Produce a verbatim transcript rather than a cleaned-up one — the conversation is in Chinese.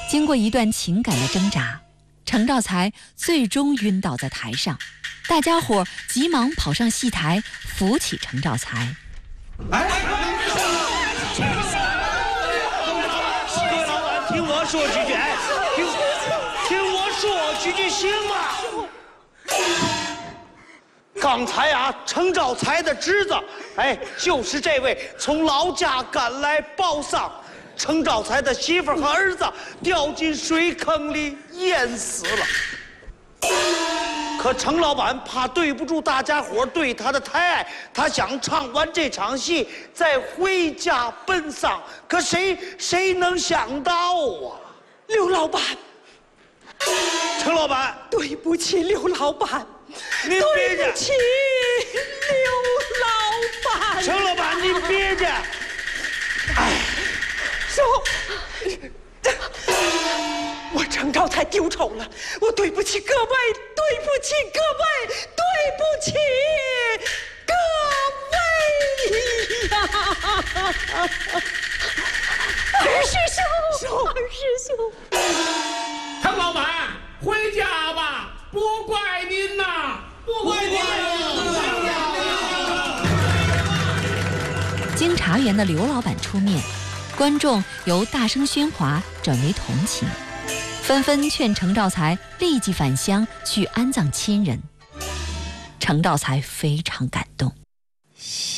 经过一段情感的挣扎，程兆才最终晕倒在台上。大家伙急忙跑上戏台，扶起程兆才。 哎，各位老板，听我说几句，哎，听听我说几句行吗？刚才啊，程兆才的侄子，哎，就是这位从老家赶来报丧。程兆才的媳妇和儿子掉进水坑里淹死了。可程老板怕对不住大家伙对他的抬爱，他想唱完这场戏再回家奔丧。可谁谁能想到啊？ 刘老板， 程老板， 对不起，刘老板， 您别介。 对不起，刘老板。 程老板，您别介。哎。 说，我程兆才丢丑了，我对不起各位，对不起各位，对不起各位呀！二师兄，二师兄， 程老板，回家吧，不怪您呐，不怪您。 经茶园的刘老板出面。观众由大声喧哗转为同情，纷纷劝程兆才立即返乡去安葬亲人。程兆才非常感动。